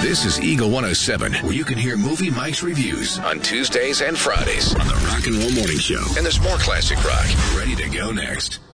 This is Eagle 107, where you can hear Movie Mike's reviews on Tuesdays and Fridays on the Rock and Roll Morning Show. And there's more classic rock ready to go next.